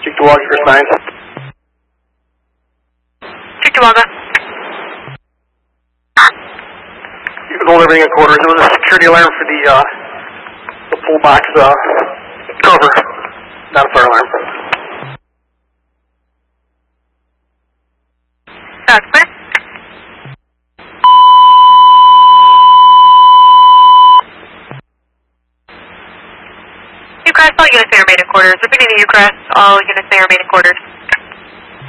Cheektowaga, first 9. Cheektowaga. You can hold everything at quarters. It was a security alarm for the pullback cover, not a fire alarm. That's clear. Ucrest, all units may remain in quarters. Repeating to Ucrest, all units may remain in quarters.